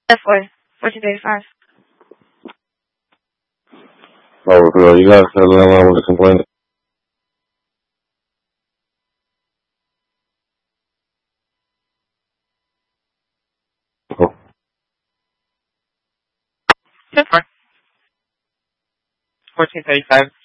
F4, 1435. Oh, you guys said that I was complaining. Oh. 10-4, 1435.